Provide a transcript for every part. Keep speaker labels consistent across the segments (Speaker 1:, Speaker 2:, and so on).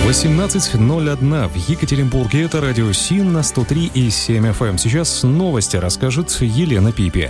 Speaker 1: 18:01 в Екатеринбурге. Это радио СИН на 103,7 FM. Сейчас новости расскажет Елена Пипи.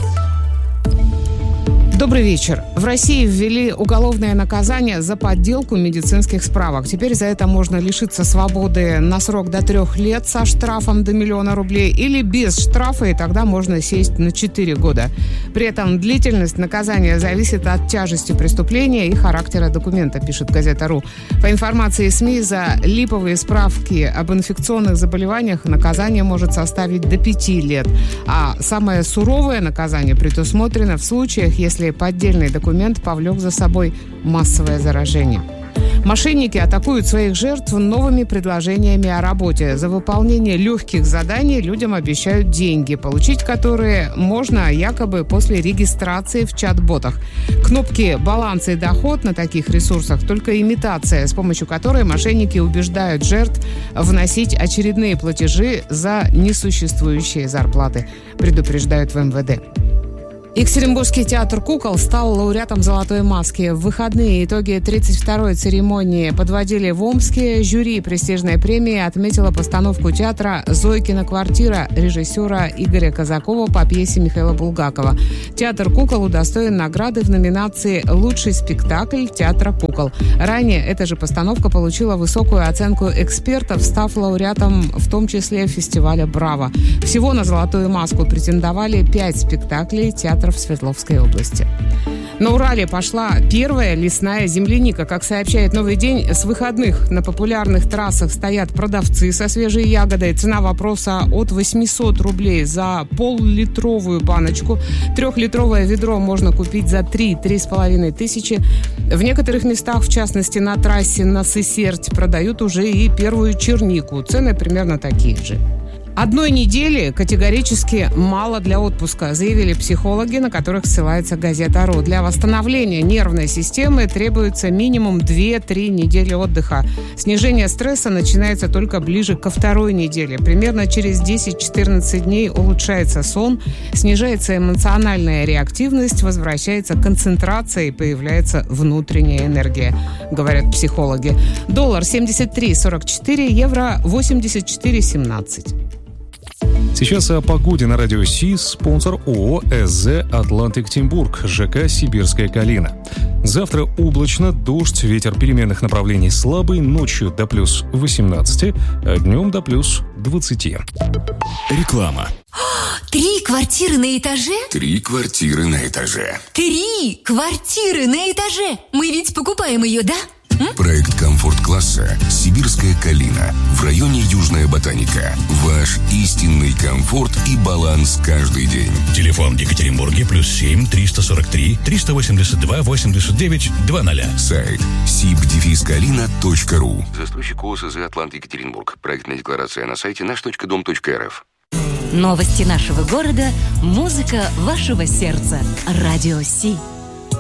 Speaker 2: Добрый вечер. В России ввели уголовное наказание за подделку медицинских справок. Теперь за это можно лишиться свободы на срок до 3 лет со штрафом до 1 000 000 рублей или без штрафа, и тогда можно сесть на 4 года. При этом длительность наказания зависит от тяжести преступления и характера документа, пишет газета.ру. По информации СМИ, за липовые справки об инфекционных заболеваниях наказание может составить до 5 лет. А самое суровое наказание предусмотрено в случаях, если поддельный документ повлек за собой массовое заражение. Мошенники атакуют своих жертв новыми предложениями о работе. За выполнение легких заданий людям обещают деньги, получить которые можно якобы после регистрации в чат-ботах. Кнопки «Баланс» и «Доход» на таких ресурсах только имитация, с помощью которой мошенники убеждают жертв вносить очередные платежи за несуществующие зарплаты, предупреждают в МВД. Екатеринбургский театр кукол стал лауреатом «Золотой маски». В выходные итоги 32-й церемонии подводили в Омске. Жюри престижной премии отметило постановку театра «Зойкина квартира» режиссера Игоря Казакова по пьесе Михаила Булгакова. Театр кукол удостоен награды в номинации «Лучший спектакль театра кукол». Ранее эта же постановка получила высокую оценку экспертов, став лауреатом в том числе фестиваля «Браво». Всего на «Золотую маску» претендовали 5 спектаклей театра в Свердловской области. На Урале пошла первая лесная земляника. Как сообщает «Новый день», с выходных на популярных трассах стоят продавцы со свежей ягодой. Цена вопроса от 800 рублей за пол-литровую баночку. 3-литровое ведро можно купить за 3-3,5 тысячи. В некоторых местах, в частности на трассе на Сысерть, продают уже и первую чернику. Цены примерно такие же. Одной недели категорически мало для отпуска, заявили психологи, на которых ссылается газета.ру. Для восстановления нервной системы требуется минимум 2-3 недели отдыха. Снижение стресса начинается только ближе ко 2-й неделе. Примерно через 10-14 дней улучшается сон, снижается эмоциональная реактивность, возвращается концентрация и появляется внутренняя энергия, говорят психологи. Доллар 73,44, евро 84,17.
Speaker 1: Сейчас о погоде на радио СИ. Спонсор ООО СЗ «Атлантик Тимбург», ЖК «Сибирская Калина». Завтра облачно, дождь, ветер переменных направлений слабый, ночью до плюс 18, а днем до плюс 20.
Speaker 3: Реклама.
Speaker 4: 3 квартиры на этаже?
Speaker 3: 3 квартиры на этаже.
Speaker 4: 3 квартиры на этаже! Мы ведь покупаем ее, да?
Speaker 3: Проект комфорт-класса «Сибирская Калина» в районе Южная Ботаника. Ваш истинный комфорт и баланс каждый день.
Speaker 5: Телефон в Екатеринбурге +7 343 382 89 00.
Speaker 3: Сайт sib-kalina.ru.
Speaker 6: Застройщик ООО СЗ «Атлант Екатеринбург». Проектная декларация на сайте наш.дом.рф.
Speaker 4: Новости нашего города, музыка вашего сердца. Радио Си.